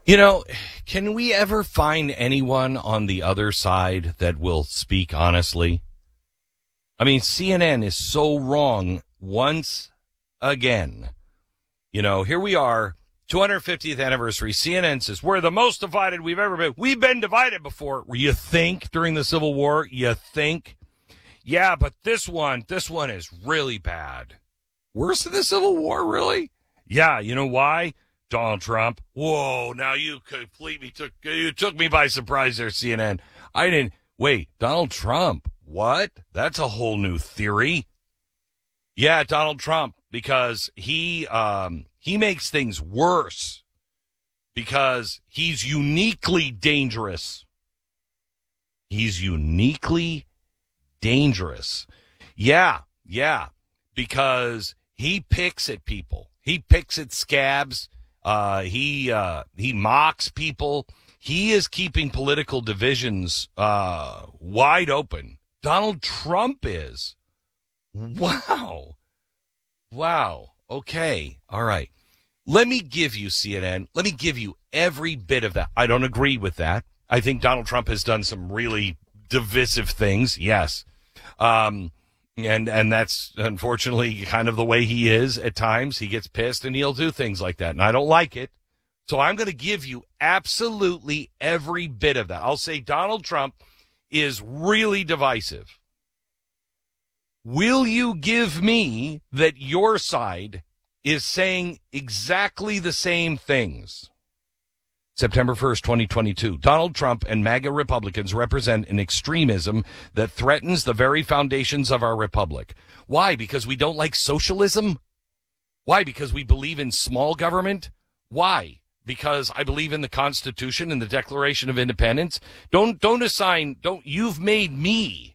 You know, can we ever find anyone on the other side that will speak honestly? I mean, CNN is so wrong once again. You know, here we are, 250th anniversary. CNN says, we're the most divided we've ever been. We've been divided before. You think during the Civil War? You think? Yeah, but this one is really bad. Worse than the Civil War, really? Yeah, you know why? Donald Trump. Whoa, now you completely took me by surprise there, CNN. I didn't. Wait, Donald Trump. What? That's a whole new theory. Yeah, Donald Trump, because he makes things worse because he's uniquely dangerous. He's uniquely dangerous. Yeah, because he picks at people. He picks at scabs. He mocks people. He is keeping political divisions wide open. Donald Trump is. Wow. Okay. All right. Let me give you, CNN, let me give you every bit of that. I don't agree with that. I think Donald Trump has done some really divisive things. Yes. And that's unfortunately kind of the way he is at times. He gets pissed and he'll do things like that. And I don't like it. So I'm going to give you absolutely every bit of that. I'll say Donald Trump is really divisive. Will you give me that your side is saying exactly the same things? September 1st, 2022. Donald Trump and MAGA Republicans represent an extremism that threatens the very foundations of our republic. Why? Because we don't like socialism? Why? Because we believe in small government? Why? Because I believe in the Constitution and the Declaration of Independence? You've made me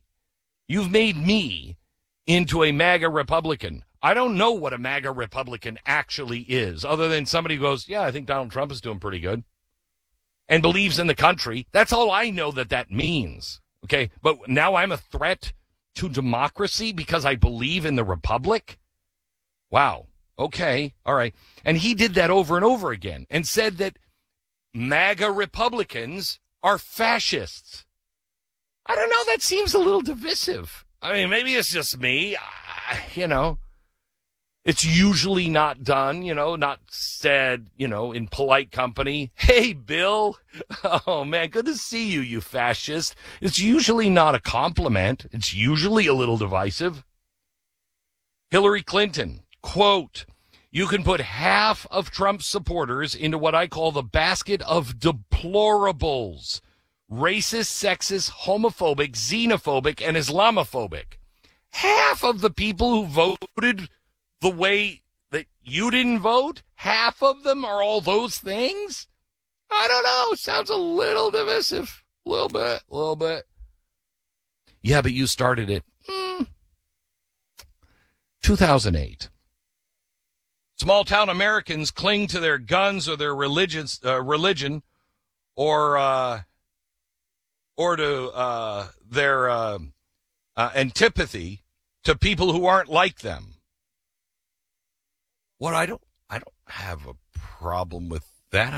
into a MAGA Republican. I don't know what a MAGA Republican actually is, other than somebody who goes, yeah, I think Donald Trump is doing pretty good, and believes in the country. That's all I know that means. Okay, but now I'm a threat to democracy because I believe in the republic? Wow. Okay, all right. And he did that over and over again and said that MAGA Republicans are fascists. I don't know, that seems a little divisive. I mean, maybe it's just me, It's usually not done, not said, in polite company. Hey, Bill. Oh, man, good to see you, you fascist. It's usually not a compliment. It's usually a little divisive. Hillary Clinton, quote, you can put half of Trump's supporters into what I call the basket of deplorables. Racist, sexist, homophobic, xenophobic, and Islamophobic. Half of the people who voted the way that you didn't vote, half of them are all those things? I don't know. Sounds a little divisive. A little bit. Yeah, but you started it. 2008. Small-town Americans cling to their guns or their religion or to their antipathy to people who aren't like them. What I don't have a problem with that.